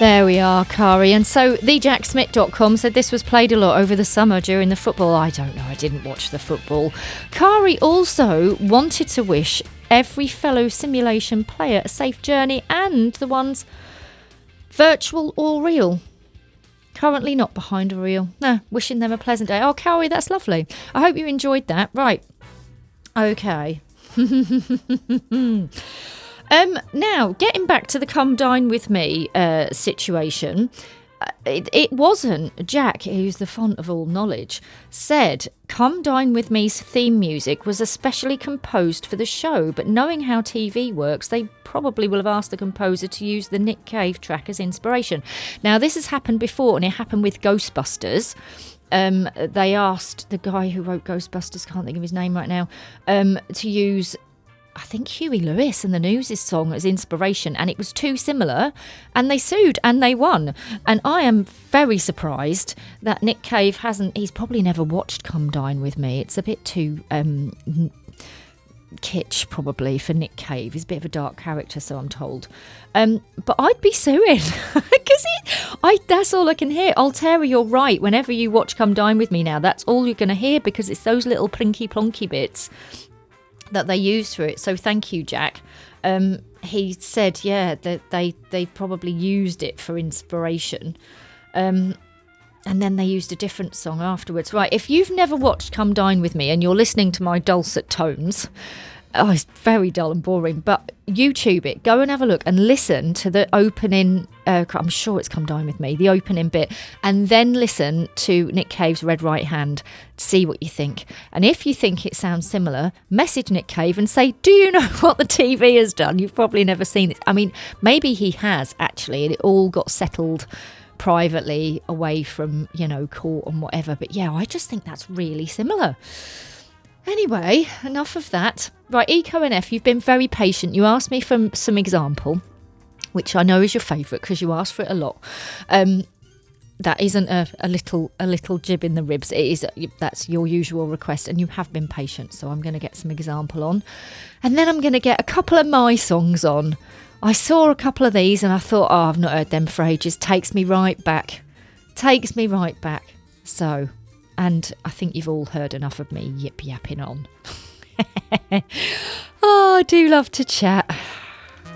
There we are, Kari. And so thejacksmith.com said this was played a lot over the summer during the football. I don't know, I didn't watch the football. Kari also wanted to wish every fellow simulation player a safe journey, and the ones virtual or real. Currently not behind a reel. No, wishing them a pleasant day. Oh, Kari, that's lovely. I hope you enjoyed that. Right. Okay. Now, getting back to the Come Dine With Me situation, it wasn't Jack, who's the font of all knowledge, said Come Dine With Me's theme music was especially composed for the show, but knowing how TV works, they probably will have asked the composer to use the Nick Cave track as inspiration. Now, this has happened before, and it happened with Ghostbusters. They asked the guy who wrote Ghostbusters, can't think of his name right now, to use, I think, Huey Lewis and the News's song as inspiration, and it was too similar, and they sued and they won. And I am very surprised that Nick Cave he's probably never watched Come Dine With Me. It's a bit too kitsch probably for Nick Cave. He's a bit of a dark character, so I'm told. But I'd be suing because that's all I can hear. Altera, you're right. Whenever you watch Come Dine With Me now, that's all you're going to hear, because it's those little plinky plonky bits that they used for it. So thank you, Jack. He said, yeah, that they probably used it for inspiration. And then they used a different song afterwards. Right, if you've never watched Come Dine With Me and you're listening to my dulcet tones, it's very dull and boring, but YouTube it, go and have a look and listen to the opening, I'm sure it's Come Dine With Me, the opening bit, and then listen to Nick Cave's Red Right Hand, see what you think. And if you think it sounds similar, message Nick Cave and say, do you know what the TV has done? You've probably never seen it. I mean, maybe he has actually, and it all got settled privately away from, court and whatever. But yeah, I just think that's really similar. Anyway, enough of that. Right, EcoNF, you've been very patient. You asked me for some example, which I know is your favourite because you asked for it a lot. That isn't a little jib in the ribs. That's your usual request, and you have been patient. So I'm going to get some example on, and then I'm going to get a couple of my songs on. I saw a couple of these and I thought, I've not heard them for ages. Takes me right back. So, and I think you've all heard enough of me yip-yapping on. Oh, I do love to chat.